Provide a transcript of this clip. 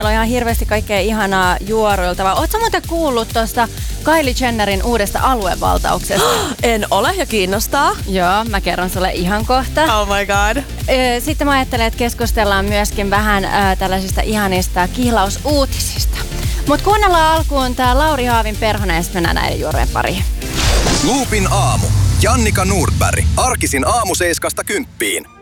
On ihan hirveästi kaikkea ihanaa juoruiltavaa. Ootko muuten kuullut tuosta Kylie Jennerin uudesta aluevaltauksesta? En ole ja kiinnostaa. Joo, mä kerron sulle ihan kohta. Oh my god. Sitten mä ajattelen, että keskustellaan myöskin vähän tällaisista ihanista kihlausuutisista. Mut kuunnellaan alkuun tää Lauri Haavin Perhonen ja sitten mennään näiden juorujen pariin. Loopin aamu. Jannika Nordberg. Arkisin aamu 7–10.